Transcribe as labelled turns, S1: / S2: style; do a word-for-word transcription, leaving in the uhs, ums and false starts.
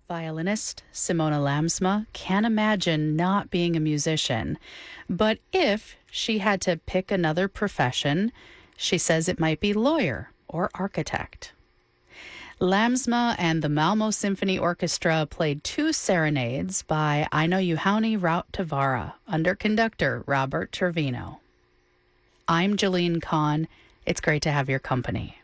S1: Violinist Simona Lamsma can't imagine not being a musician. But if she had to pick another profession, she says it might be lawyer or architect. Lamsma and the Malmo Symphony Orchestra played two serenades by Aino Juhani Rautavaara under conductor Robert Trevino. I'm Jolene Kahn. It's great to have your company.